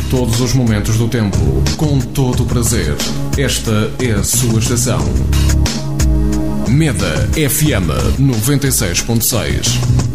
Todos os momentos do tempo, com todo o prazer. Esta é a sua estação. Meda FM 96.6.